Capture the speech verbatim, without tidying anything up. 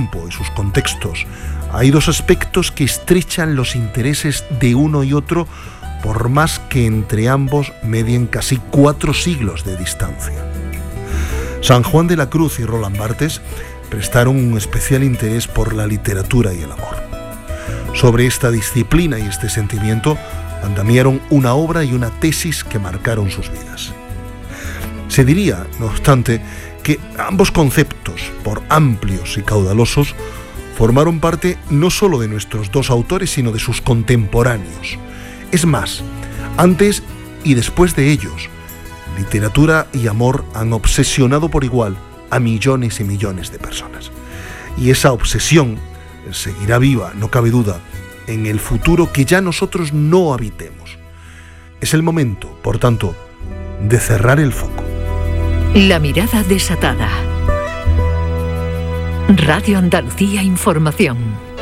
tiempo y sus contextos, hay dos aspectos que estrechan los intereses de uno y otro, por más que entre ambos medien casi cuatro siglos de distancia. San Juan de la Cruz y Roland Barthes prestaron un especial interés por la literatura y el amor. Sobre esta disciplina y este sentimiento andamiaron una obra y una tesis que marcaron sus vidas. Se diría, no obstante, que ambos conceptos, por amplios y caudalosos, formaron parte no solo de nuestros dos autores, sino de sus contemporáneos. Es más, antes y después de ellos, literatura y amor han obsesionado por igual a millones y millones de personas. Y esa obsesión seguirá viva, no cabe duda, en el futuro que ya nosotros no habitemos. Es el momento, por tanto, de cerrar el foco. La mirada desatada. Radio Andalucía Información.